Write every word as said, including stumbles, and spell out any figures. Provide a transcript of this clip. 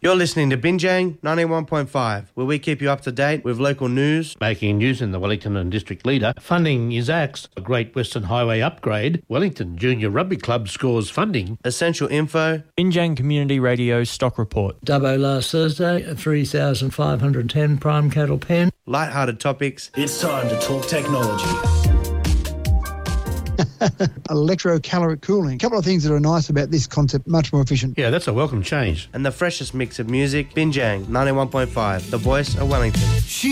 You're listening to Binjang ninety-one point five, where we keep you up to date with local news. Making news in the Wellington and District Leader. Funding is axed. A Great Western Highway upgrade. Wellington Junior Rugby Club scores funding. Essential info. Binjang Community Radio Stock Report. Dubbo last Thursday at three thousand five hundred ten prime cattle pen. Lighthearted topics. It's time to talk technology. Electrocaloric cooling. A couple of things that are nice about this concept, much more efficient. Yeah, that's a welcome change. And the freshest mix of music. Binjang ninety-one point five, the voice of Wellington.